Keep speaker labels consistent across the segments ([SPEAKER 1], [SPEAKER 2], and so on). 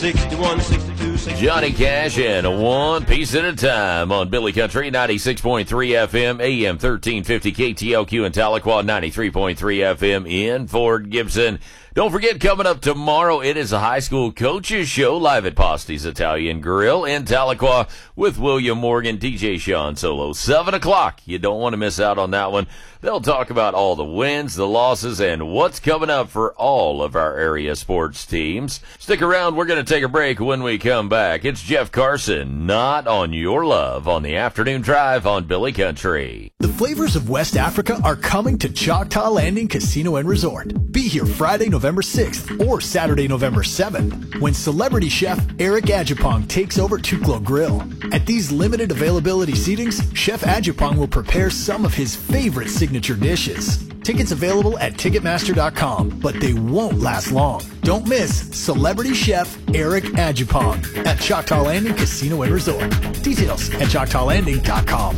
[SPEAKER 1] 61, 62, 63.
[SPEAKER 2] Johnny Cash and One Piece at a Time on Billy Country, 96.3 FM, AM 1350 KTLQ in Tahlequah, 93.3 FM in Fort Gibson. Don't forget, coming up tomorrow, it is a high school coaches show live at Posty's Italian Grill in Tahlequah with William Morgan, DJ Sean Solo. 7 o'clock. You don't want to miss out on that one. They'll talk about all the wins, the losses, and what's coming up for all of our area sports teams. Stick around. We're going to take a break. When we come back, it's Jeff Carson, Not on Your Love, on the afternoon drive on Billy Country.
[SPEAKER 3] The flavors of West Africa are coming to Choctaw Landing Casino and Resort. Be here Friday, November 6th or Saturday, November 7th when celebrity chef Eric Adjupong takes over Tuklo Grill. At these limited availability seatings, Chef Adjupong will prepare some of his favorite signature dishes. Tickets available at Ticketmaster.com, but they won't last long. Don't miss Celebrity Chef Eric Adjupong at Choctaw Landing Casino and Resort. Details at ChoctawLanding.com.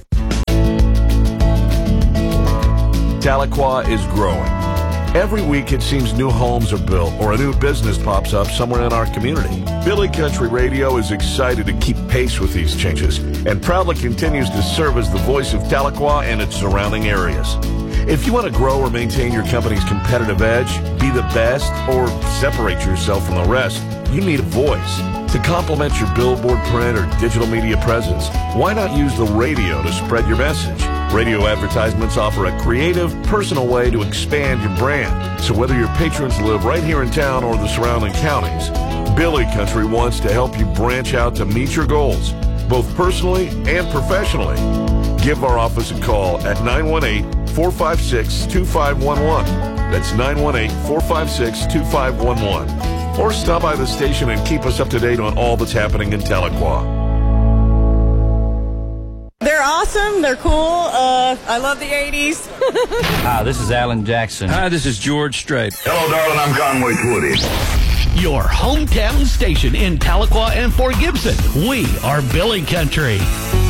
[SPEAKER 4] Tahlequah is growing. Every week it seems new homes are built or a new business pops up somewhere in our community. Billy Country Radio is excited to keep pace with these changes and proudly continues to serve as the voice of Tahlequah and its surrounding areas. If you want to grow or maintain your company's competitive edge, be the best, or separate yourself from the rest, you need a voice. To complement your billboard, print, or digital media presence, why not use the radio to spread your message? Radio advertisements offer a creative, personal way to expand your brand. So whether your patrons live right here in town or the surrounding counties, Billy Country wants to help you branch out to meet your goals, both personally and professionally. Give our office a call at 918-456-2511. That's 918-456-2511. Or stop by the station and keep us up to date on all that's happening in Tahlequah.
[SPEAKER 5] They're awesome. They're cool. I love the 80s.
[SPEAKER 6] Hi, this is Alan Jackson.
[SPEAKER 7] Hi, this is George Strait.
[SPEAKER 8] Hello, darling. I'm Conway Twitty.
[SPEAKER 9] Your hometown station in Tahlequah and Fort Gibson. We are Billy Country.